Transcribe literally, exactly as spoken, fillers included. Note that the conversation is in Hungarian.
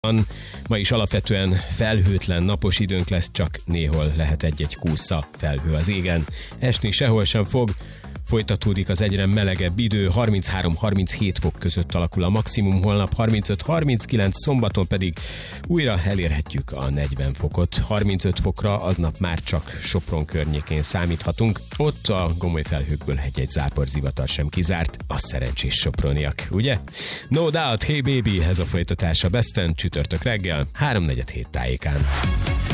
Ma is alapvetően felhőtlen napos időnk lesz, csak néhol lehet egy-egy kúsza felhő az égen. Esni sehol sem fog, folytatódik az egyre melegebb idő, harminchárom-harminchét fok között alakul a maximum, holnap harmincöt-harminckilenc, szombaton pedig újra elérhetjük a negyven fokot. harmincöt fokra aznap már csak Sopron környékén számíthatunk, ott a gomoly felhőkből egy-egy záporzivatar sem kizárt, a szerencsés soproniak, ugye? No doubt, hey baby, ez a folytatása Besten, csütörtök reggel, háromnegyed hét tájékán.